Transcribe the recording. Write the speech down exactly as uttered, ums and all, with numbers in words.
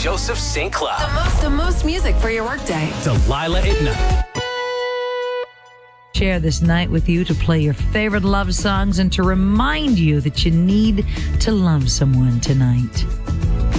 Joseph Saint Cloud. The most, the most music for your workday. Delilah at night. Share this night with you to play your favorite love songs and to remind you that you need to love someone tonight.